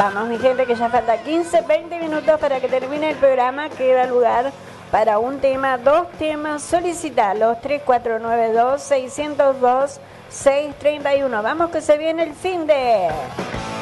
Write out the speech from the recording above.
Vamos, mi gente, que ya falta 15, 20 minutos para que termine el programa. Queda lugar para un tema, dos temas. Solicitalos 3492-602-631. Vamos, que se viene el fin de...